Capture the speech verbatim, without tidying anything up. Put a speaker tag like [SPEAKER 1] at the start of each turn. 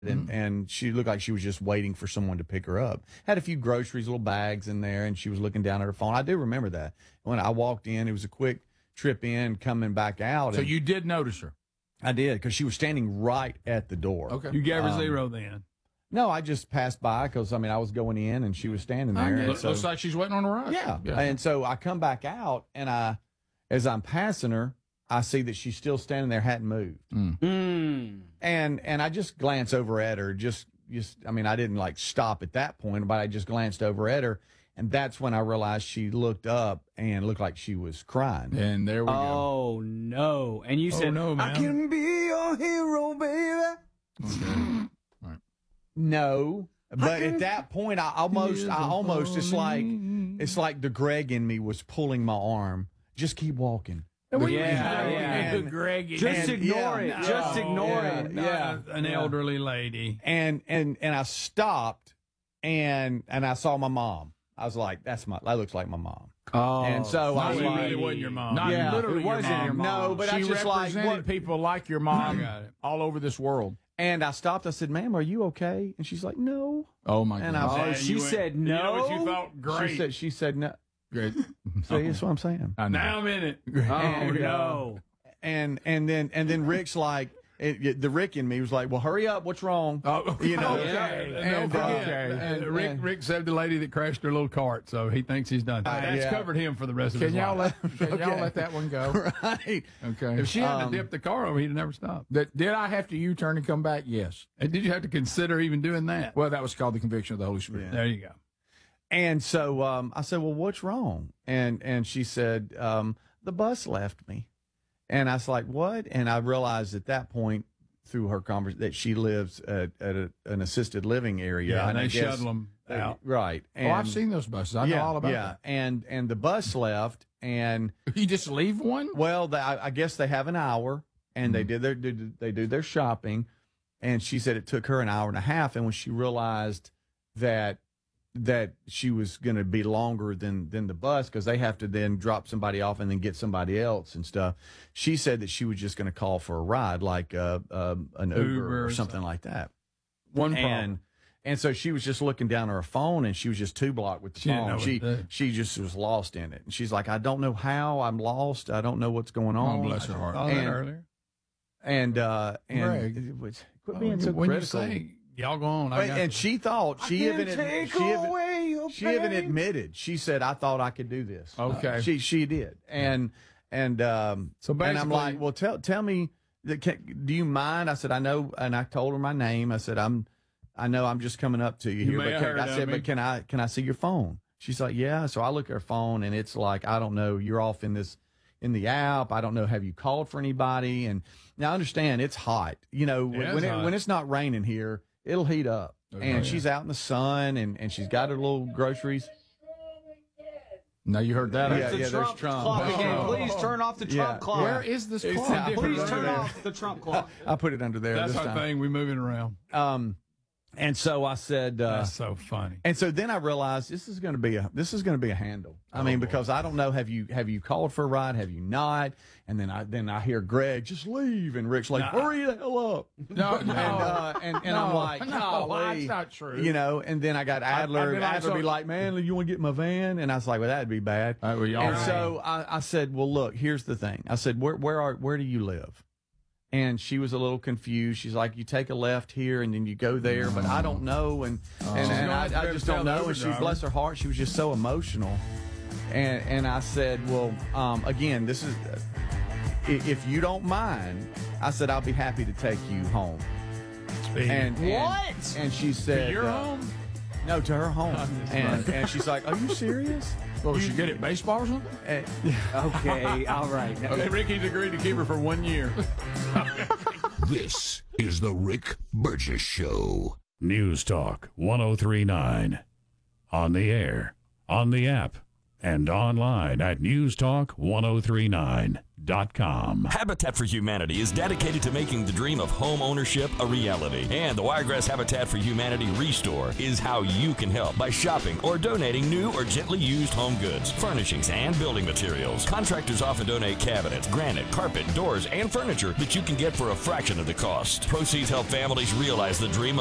[SPEAKER 1] And, mm-hmm. and she looked like she was just waiting for someone to pick her up. Had a few groceries, little bags in there, and she was looking down at her phone. I do remember that. When I walked in, it was a quick trip in, coming back out.
[SPEAKER 2] So you did notice her?
[SPEAKER 1] I did, because she was standing right at the door.
[SPEAKER 2] Okay.
[SPEAKER 3] You gave her
[SPEAKER 1] um,
[SPEAKER 3] zero then?
[SPEAKER 1] No, I just passed by because, I mean, I was going in, and she was standing there.
[SPEAKER 2] It
[SPEAKER 1] and so,
[SPEAKER 2] looks like she's waiting on a ride.
[SPEAKER 1] Yeah.
[SPEAKER 2] yeah.
[SPEAKER 1] And so I come back out, and I, as I'm passing her, I see that she's still standing there, hadn't moved.
[SPEAKER 2] Mm.
[SPEAKER 4] Mm.
[SPEAKER 1] And and I just glance over at her, just, just, I mean, I didn't like stop at that point, but I just glanced over at her. And that's when I realized she looked up and looked like she was crying.
[SPEAKER 2] And there we
[SPEAKER 4] oh,
[SPEAKER 2] go.
[SPEAKER 4] Oh, no. And you
[SPEAKER 3] oh,
[SPEAKER 4] said,
[SPEAKER 3] no, man.
[SPEAKER 4] I can be your hero, baby.
[SPEAKER 2] Okay. Right.
[SPEAKER 1] No. But at that point, I almost, I almost, it's like, it's like the Greg in me was pulling my arm. Just keep walking.
[SPEAKER 4] Yeah, yeah.
[SPEAKER 3] And, Greg,
[SPEAKER 4] just
[SPEAKER 1] and,
[SPEAKER 4] ignore
[SPEAKER 1] yeah,
[SPEAKER 4] it. Just
[SPEAKER 1] no,
[SPEAKER 4] ignore
[SPEAKER 1] yeah,
[SPEAKER 4] it.
[SPEAKER 1] Yeah,
[SPEAKER 3] an
[SPEAKER 1] yeah.
[SPEAKER 3] elderly lady.
[SPEAKER 1] And and and I stopped, and and I saw my mom. I was like, "That's my. That looks like my mom."
[SPEAKER 4] Oh,
[SPEAKER 1] and so I was
[SPEAKER 3] it
[SPEAKER 1] like,
[SPEAKER 3] really wasn't your mom.
[SPEAKER 2] Not
[SPEAKER 1] yeah,
[SPEAKER 2] literally
[SPEAKER 4] it wasn't
[SPEAKER 2] your mom.
[SPEAKER 4] your mom.
[SPEAKER 1] No, but
[SPEAKER 2] she
[SPEAKER 1] I just like
[SPEAKER 2] represented
[SPEAKER 1] what,
[SPEAKER 2] people like your mom
[SPEAKER 3] got it.
[SPEAKER 2] all over this world.
[SPEAKER 1] And I stopped. I said, "Ma'am, are you okay?" And she's like, "No."
[SPEAKER 2] Oh my
[SPEAKER 1] And
[SPEAKER 2] God!
[SPEAKER 1] I was
[SPEAKER 4] Oh,
[SPEAKER 1] like,
[SPEAKER 4] she
[SPEAKER 3] you went-
[SPEAKER 4] said no.
[SPEAKER 3] You know what you thought? Great.
[SPEAKER 1] She said, "She said no."
[SPEAKER 2] Great.
[SPEAKER 1] See, that's what I'm saying.
[SPEAKER 2] I know.
[SPEAKER 3] now I'm in it.
[SPEAKER 4] Oh,
[SPEAKER 1] And,
[SPEAKER 4] no.
[SPEAKER 1] And and then and then Rick's like, it, the Rick in me was like, "Well, hurry up. What's wrong?"
[SPEAKER 2] Oh,
[SPEAKER 1] You know,
[SPEAKER 2] okay.
[SPEAKER 1] and,
[SPEAKER 2] And,
[SPEAKER 1] uh,
[SPEAKER 2] okay.
[SPEAKER 1] and-
[SPEAKER 3] Rick
[SPEAKER 1] and-
[SPEAKER 3] Rick saved the lady that crashed her little cart, so he thinks he's done.
[SPEAKER 1] Uh,
[SPEAKER 3] That's
[SPEAKER 1] yeah.
[SPEAKER 3] covered him for the rest of
[SPEAKER 2] Can
[SPEAKER 3] his
[SPEAKER 2] y'all
[SPEAKER 3] life.
[SPEAKER 2] let can y'all
[SPEAKER 1] Okay.
[SPEAKER 2] let that one go?
[SPEAKER 1] right.
[SPEAKER 2] Okay.
[SPEAKER 3] If she hadn't
[SPEAKER 1] Um,
[SPEAKER 3] dipped the car over, he'd have never stopped.
[SPEAKER 2] That, did I have to U-turn and come back? Yes.
[SPEAKER 3] And did you have to consider even doing that?
[SPEAKER 2] Well, that was called the conviction of the Holy Spirit.
[SPEAKER 1] Yeah.
[SPEAKER 3] There you go.
[SPEAKER 1] And so um, I said, "Well, what's wrong?" And and she said, um, "The bus left me." And I was like, "What?" And I realized at that point through her conversation that she lives at, at a, an assisted living area.
[SPEAKER 3] Yeah, and
[SPEAKER 1] I
[SPEAKER 3] they
[SPEAKER 1] guess-
[SPEAKER 3] shuttle them
[SPEAKER 1] they-
[SPEAKER 3] out.
[SPEAKER 1] Right.
[SPEAKER 2] Oh,
[SPEAKER 1] And,
[SPEAKER 2] I've seen those buses. I
[SPEAKER 1] yeah,
[SPEAKER 2] know all about
[SPEAKER 1] yeah. And and the bus left, and
[SPEAKER 2] that. You just leave one?
[SPEAKER 1] well, they, I, I guess they have an hour, and they did their did, they do their shopping, and she said it took her an hour and a half, and when she realized that that she was going to be longer than than the bus because they have to then drop somebody off and then get somebody else and stuff, she said that she was just going to call for a ride, like uh, uh, an Uber,
[SPEAKER 3] Uber
[SPEAKER 1] or
[SPEAKER 3] or
[SPEAKER 1] something
[SPEAKER 3] something.
[SPEAKER 1] like that.
[SPEAKER 2] One
[SPEAKER 1] And
[SPEAKER 2] problem.
[SPEAKER 1] and so she was just looking down at her phone, and she was just two blocked with the
[SPEAKER 3] She didn't know
[SPEAKER 1] phone.
[SPEAKER 3] what
[SPEAKER 1] She
[SPEAKER 3] to do.
[SPEAKER 1] she just was lost in it, and she's like, "I don't know how I'm lost. I don't know what's going on."
[SPEAKER 2] Oh, bless her heart.
[SPEAKER 3] All that
[SPEAKER 1] And-
[SPEAKER 3] earlier.
[SPEAKER 1] And uh, and
[SPEAKER 2] Greg.
[SPEAKER 1] it was, quit being so
[SPEAKER 3] when
[SPEAKER 1] critical.
[SPEAKER 3] you say, y'all go on. I
[SPEAKER 1] and
[SPEAKER 3] got
[SPEAKER 1] and
[SPEAKER 3] this.
[SPEAKER 1] she thought she even ad- she even,
[SPEAKER 4] away your
[SPEAKER 1] she even admitted. She said, "I thought I could do this."
[SPEAKER 2] Okay.
[SPEAKER 1] She she did, and and um,
[SPEAKER 3] So
[SPEAKER 1] and I'm
[SPEAKER 3] basically-
[SPEAKER 1] like, "Well, tell tell me, that can, do you mind?" I said, "I know," and I told her my name. I said, "I'm, I know I'm just coming up to you,
[SPEAKER 3] You
[SPEAKER 1] here,
[SPEAKER 3] may
[SPEAKER 1] but
[SPEAKER 3] have
[SPEAKER 1] can,
[SPEAKER 3] heard
[SPEAKER 1] I
[SPEAKER 3] of
[SPEAKER 1] said,
[SPEAKER 3] me.
[SPEAKER 1] but can I can I see your phone?" She's like, "Yeah." So I look at her phone, and it's like, I don't know, you're off in this. In the app, I don't know. Have you called for anybody? And now understand it's hot. You know,
[SPEAKER 3] It
[SPEAKER 1] when
[SPEAKER 3] is
[SPEAKER 1] when, it,
[SPEAKER 3] hot.
[SPEAKER 1] when it's not raining here, it'll heat up. and
[SPEAKER 2] yeah.
[SPEAKER 1] she's out in the sun, and, and she's got her little groceries.
[SPEAKER 2] Now you heard that.
[SPEAKER 1] Yeah,
[SPEAKER 4] That's the
[SPEAKER 1] yeah, there's
[SPEAKER 4] Trump,
[SPEAKER 1] Trump.
[SPEAKER 4] clock again.
[SPEAKER 2] Oh.
[SPEAKER 4] Please turn off the Trump
[SPEAKER 1] Yeah,
[SPEAKER 4] clock.
[SPEAKER 2] Where is this
[SPEAKER 3] It's
[SPEAKER 2] clock?
[SPEAKER 3] a different
[SPEAKER 4] Please turn
[SPEAKER 1] there.
[SPEAKER 4] off the Trump clock.
[SPEAKER 1] I put it under there
[SPEAKER 3] That's
[SPEAKER 1] this
[SPEAKER 3] our
[SPEAKER 1] time.
[SPEAKER 3] thing. We moving around.
[SPEAKER 1] Um, and so I said, uh,
[SPEAKER 3] That's so funny.
[SPEAKER 1] and so then I realized this is going to be a this is going to be a handle. I mean, because I don't know, have you have you called for a ride? Have you not? And then I then I hear Greg, just leave, and Rick's like, hurry the hell up.
[SPEAKER 2] No, no.
[SPEAKER 1] And uh, and, and I'm
[SPEAKER 2] No,
[SPEAKER 1] like,
[SPEAKER 2] no,
[SPEAKER 1] golly.
[SPEAKER 2] that's not true.
[SPEAKER 1] You know, and then I got Adler.
[SPEAKER 2] I'd be like,
[SPEAKER 1] Adler
[SPEAKER 2] so-
[SPEAKER 1] be like, man, you want to get in my van? And I was like, well, that'd be bad.
[SPEAKER 2] All right, well, y'all
[SPEAKER 1] and
[SPEAKER 2] right.
[SPEAKER 1] so I, I said, well, look, here's the thing. I said, where where are where do you live? And she was a little confused. She's like, you take a left here and then you go there, but I don't know. And and, and
[SPEAKER 3] gonna have to
[SPEAKER 1] I,
[SPEAKER 3] be
[SPEAKER 1] I
[SPEAKER 3] able
[SPEAKER 1] just
[SPEAKER 3] to
[SPEAKER 1] don't
[SPEAKER 3] tell the
[SPEAKER 1] know.
[SPEAKER 3] Uber
[SPEAKER 1] And she,
[SPEAKER 3] driver.
[SPEAKER 1] bless her heart, she was just so emotional. And and I said, well, um, again, this is, uh, i- if you don't mind, I said, I'll be happy to take you home. And, and
[SPEAKER 4] What?
[SPEAKER 1] And she said,
[SPEAKER 3] Your
[SPEAKER 1] uh,
[SPEAKER 3] home?
[SPEAKER 1] no, to her home. And and she's like, are you serious?
[SPEAKER 2] Well, was she good at baseball or something?
[SPEAKER 1] And-
[SPEAKER 4] Okay, all right. Now,
[SPEAKER 3] Okay, Ricky's agreed to keep her for one year.
[SPEAKER 5] This is the Rick Burgess Show.
[SPEAKER 6] News Talk one oh three point nine. On the air, on the app, and online at news talk ten thirty-nine dot com.
[SPEAKER 7] Habitat for Humanity is dedicated to making the dream of home ownership a reality. And the Wiregrass Habitat for Humanity Restore is how you can help by shopping or donating new or gently used home goods, furnishings, and building materials. Contractors often donate cabinets, granite, carpet, doors, and furniture that you can get for a fraction of the cost. Proceeds help families realize the dream